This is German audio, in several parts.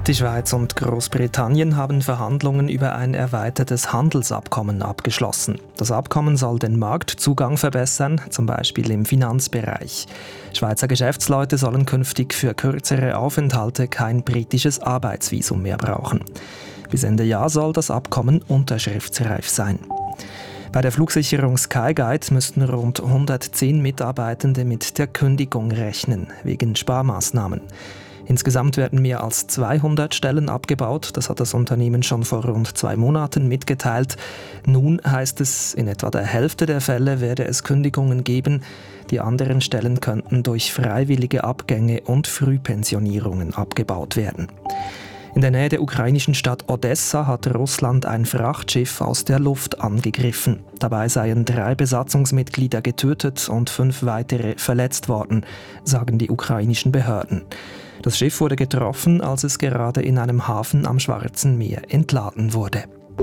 Die Schweiz und Großbritannien haben Verhandlungen über ein erweitertes Handelsabkommen abgeschlossen. Das Abkommen soll den Marktzugang verbessern, zum Beispiel im Finanzbereich. Schweizer Geschäftsleute sollen künftig für kürzere Aufenthalte kein britisches Arbeitsvisum mehr brauchen. Bis Ende Jahr soll das Abkommen unterschriftsreif sein. Bei der Flugsicherung Skyguide müssten rund 110 Mitarbeitende mit der Kündigung rechnen, wegen Sparmaßnahmen. Insgesamt werden mehr als 200 Stellen abgebaut. Das hat das Unternehmen schon vor rund 2 Monaten mitgeteilt. Nun heißt es, in etwa der Hälfte der Fälle werde es Kündigungen geben. Die anderen Stellen könnten durch freiwillige Abgänge und Frühpensionierungen abgebaut werden. In der Nähe der ukrainischen Stadt Odessa hat Russland ein Frachtschiff aus der Luft angegriffen. Dabei seien 3 Besatzungsmitglieder getötet und 5 weitere verletzt worden, sagen die ukrainischen Behörden. Das Schiff wurde getroffen, als es gerade in einem Hafen am Schwarzen Meer entladen wurde.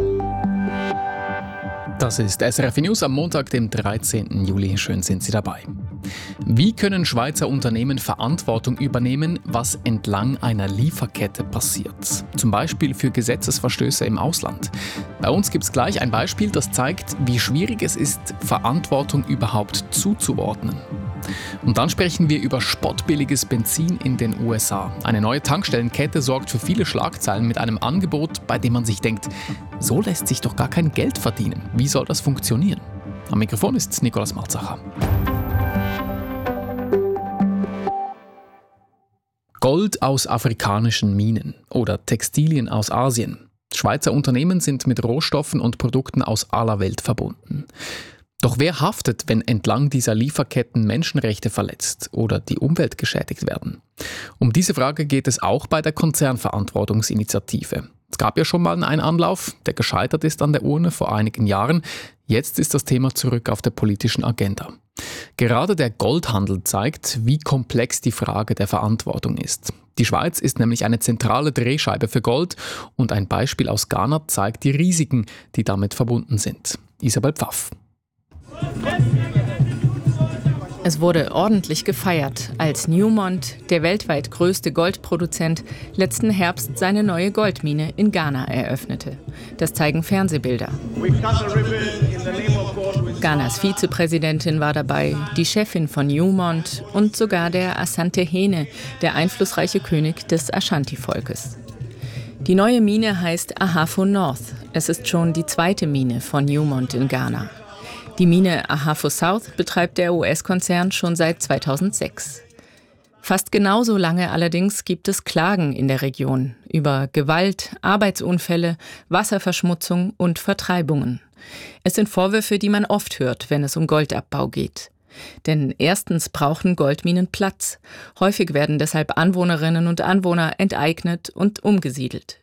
Das ist SRF News am Montag, dem 13. Juli. Schön sind Sie dabei. Wie können Schweizer Unternehmen Verantwortung übernehmen, was entlang einer Lieferkette passiert? Zum Beispiel für Gesetzesverstöße im Ausland. Bei uns gibt es gleich ein Beispiel, das zeigt, wie schwierig es ist, Verantwortung überhaupt zuzuordnen. Und dann sprechen wir über spottbilliges Benzin in den USA. Eine neue Tankstellenkette sorgt für viele Schlagzeilen mit einem Angebot, bei dem man sich denkt, so lässt sich doch gar kein Geld verdienen. Wie soll das funktionieren? Am Mikrofon ist Nikolaus Malzacher. Gold aus afrikanischen Minen oder Textilien aus Asien. Schweizer Unternehmen sind mit Rohstoffen und Produkten aus aller Welt verbunden. Doch wer haftet, wenn entlang dieser Lieferketten Menschenrechte verletzt oder die Umwelt geschädigt werden? Um diese Frage geht es auch bei der Konzernverantwortungsinitiative. Es gab ja schon mal einen Anlauf, der gescheitert ist an der Urne vor einigen Jahren. Jetzt ist das Thema zurück auf der politischen Agenda. Gerade der Goldhandel zeigt, wie komplex die Frage der Verantwortung ist. Die Schweiz ist nämlich eine zentrale Drehscheibe für Gold und ein Beispiel aus Ghana zeigt die Risiken, die damit verbunden sind. Isabel Pfaff. Es wurde ordentlich gefeiert, als Newmont, der weltweit größte Goldproduzent, letzten Herbst seine neue Goldmine in Ghana eröffnete. Das zeigen Fernsehbilder. Ghanas Vizepräsidentin war dabei, die Chefin von Newmont und sogar der Asante Hene, der einflussreiche König des Ashanti-Volkes. Die neue Mine heißt Ahafo North. Es ist schon die 2. Mine von Newmont in Ghana. Die Mine Ahafo South betreibt der US-Konzern schon seit 2006. Fast genauso lange allerdings gibt es Klagen in der Region über Gewalt, Arbeitsunfälle, Wasserverschmutzung und Vertreibungen. Es sind Vorwürfe, die man oft hört, wenn es um Goldabbau geht. Denn erstens brauchen Goldminen Platz. Häufig werden deshalb Anwohnerinnen und Anwohner enteignet und umgesiedelt.